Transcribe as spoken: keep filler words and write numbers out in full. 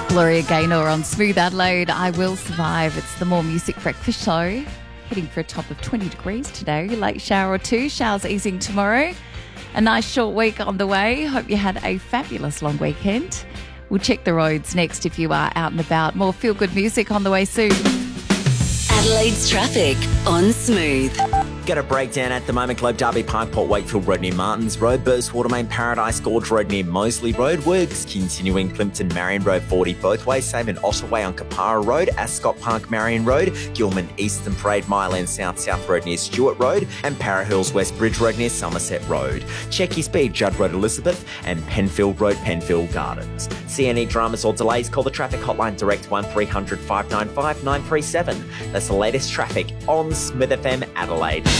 Gloria Gaynor on Smooth Adelaide. I Will Survive. It's the More Music Breakfast Show. Hitting for a top of twenty degrees today. Late shower or two. Showers easing tomorrow. A nice short week on the way. Hope you had a fabulous long weekend. We'll check the roads next if you are out and about. More feel-good music on the way soon. Adelaide's traffic on Smooth. Get a breakdown at the moment. Globe Derby Park, Port Wakefield Road near Martins Road, Burst Watermain Paradise Gorge Road near Moseley Road, works continuing Plimpton Marion Road forty both ways, same in Ottaway on Kapara Road, Ascot Park Marion Road, Gilman Eastern Parade Myland South South Road near Stewart Road, and Para Hills West Bridge Road near Somerset Road. Check your speed, Judd Road Elizabeth and Penfield Road Penfield Gardens. See any dramas or delays, call the traffic hotline direct one three hundred five nine five nine three seven. That's the latest traffic on Smooth F M Adelaide.